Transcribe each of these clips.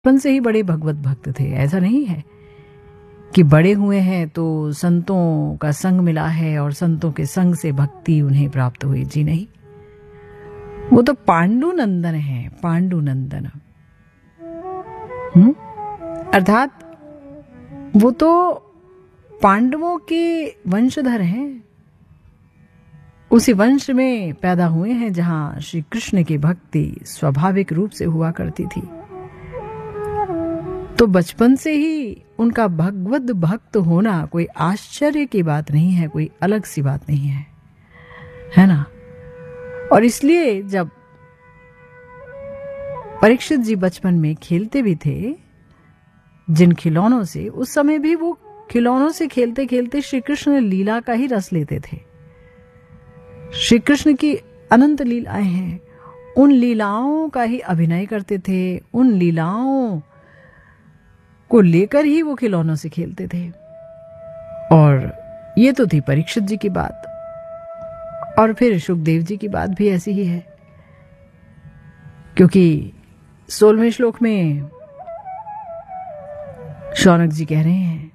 बचपन से ही बड़े भगवत भक्त थे। ऐसा नहीं है कि बड़े हुए हैं तो संतों का संग मिला है और संतों के संग से भक्ति उन्हें प्राप्त हुई। जी नहीं, वो तो पांडुनंदन है, पांडुनंदन। अर्थात वो तो पांडवों के वंशधर हैं, उसी वंश में पैदा हुए हैं जहां श्री कृष्ण की भक्ति स्वाभाविक रूप से हुआ करती थी। तो बचपन से ही उनका भगवत भक्त होना कोई आश्चर्य की बात नहीं है, कोई अलग सी बात नहीं है ना। और इसलिए जब परीक्षित जी बचपन में खेलते भी थे जिन खिलौनों से, उस समय भी वो खिलौनों से खेलते खेलते श्री कृष्ण लीला का ही रस लेते थे। श्री कृष्ण की अनंत लीलाएं हैं, उन लीलाओं का ही अभिनय करते थे, उन लीलाओं को लेकर ही वो खिलौनों से खेलते थे। और ये तो थी परीक्षित जी की बात। और फिर सुखदेव जी की बात भी ऐसी ही है, क्योंकि 16वें श्लोक में शौनक जी कह रहे हैं,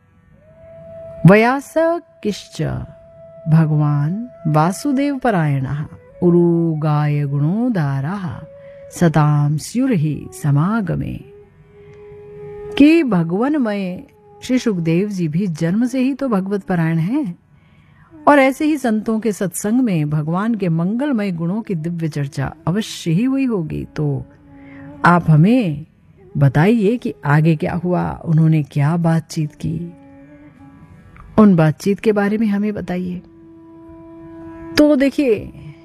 वयास किश्च भगवान वासुदेव परायणः उरुगाय गुणोदारः सताम स्युर्हि समागमे। कि भगवनमय श्री सुखदेव जी भी जन्म से ही तो भगवत परायण हैं, और ऐसे ही संतों के सत्संग में भगवान के मंगलमय गुणों की दिव्य चर्चा अवश्य ही हुई होगी। तो आप हमें बताइए कि आगे क्या हुआ, उन्होंने क्या बातचीत की, उन बातचीत के बारे में हमें बताइए। तो देखिए,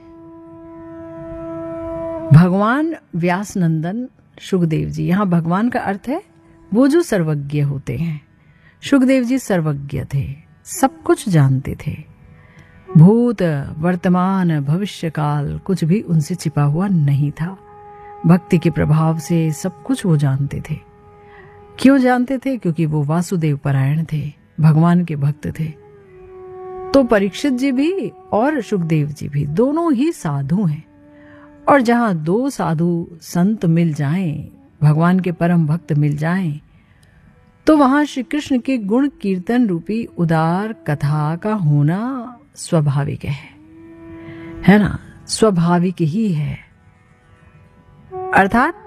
भगवान व्यास नंदन सुखदेव जी, यहां भगवान का अर्थ है वो जो सर्वज्ञ होते हैं। सुखदेव जी सर्वज्ञ थे, सब कुछ जानते थे। भूत वर्तमान भविष्य काल कुछ भी उनसे छिपा हुआ नहीं था। भक्ति के प्रभाव से सब कुछ वो जानते थे। क्यों जानते थे? क्योंकि वो वासुदेव परायण थे, भगवान के भक्त थे। तो परीक्षित जी भी और सुखदेव जी भी दोनों ही साधु हैं। और जहां दो साधु संत मिल जाएं, भगवान के परम भक्त मिल जाएं, तो वहां श्री कृष्ण के गुण कीर्तन रूपी उदार कथा का होना स्वाभाविक है ना, स्वाभाविक ही है। अर्थात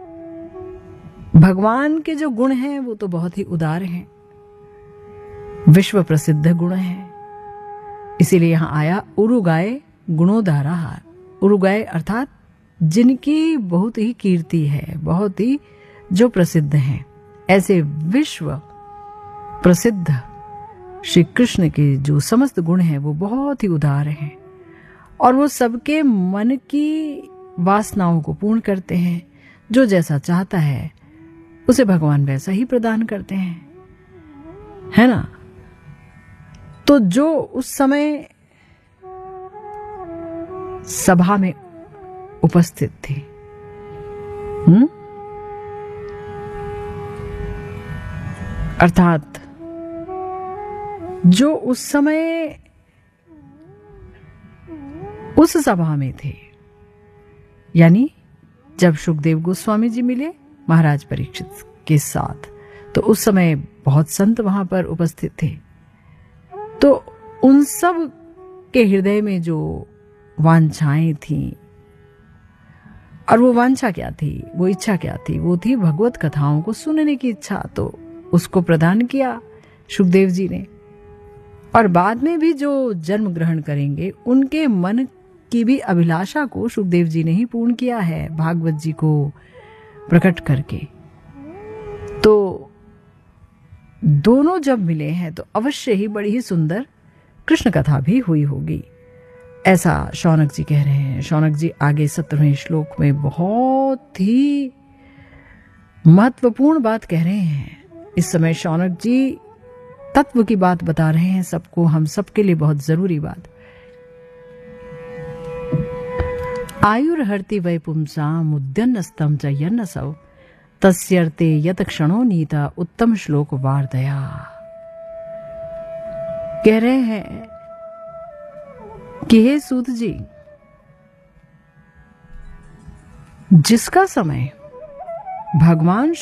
भगवान के जो गुण हैं वो तो बहुत ही उदार हैं, विश्व प्रसिद्ध गुण हैं। इसीलिए यहां आया उरुगाय गुणोदारा। उरुगाय अर्थात जिनकी बहुत ही कीर्ति है, बहुत ही जो प्रसिद्ध हैं, ऐसे विश्व प्रसिद्ध श्री कृष्ण के जो समस्त गुण हैं वो बहुत ही उदार हैं, और वो सबके मन की वासनाओं को पूर्ण करते हैं। जो जैसा चाहता है उसे भगवान वैसा ही प्रदान करते हैं, है ना। तो जो उस समय सभा में उपस्थित थे, अर्थात जो उस समय उस सभा में थे, यानी जब सुखदेव गोस्वामी जी मिले महाराज परीक्षित के साथ, तो उस समय बहुत संत वहां पर उपस्थित थे। तो उन सब के हृदय में जो वांछाएं थीं, और वो वांछा क्या थी, वो इच्छा क्या थी, वो थी भगवत कथाओं को सुनने की इच्छा। तो उसको प्रदान किया सुखदेव जी ने। और बाद में भी जो जन्म ग्रहण करेंगे उनके मन की भी अभिलाषा को सुखदेव जी ने ही पूर्ण किया है, भागवत जी को प्रकट करके। तो दोनों जब मिले हैं तो अवश्य ही बड़ी ही सुंदर कृष्ण कथा भी हुई होगी, ऐसा शौनक जी कह रहे हैं। शौनक जी आगे 17वें श्लोक में बहुत ही महत्वपूर्ण बात कह रहे हैं। इस समय शौनक जी तत्व की बात बता रहे हैं सबको, हम सबके लिए बहुत जरूरी बात। आयुर्हर्ति वै पुंसाम उद्यन्नस्तम च यन्नसौ तस्यर्ते यत क्षणो नीता उत्तम श्लोक वार्दया। कह रहे हैं कि हे सूत जी, जिसका समय भगवान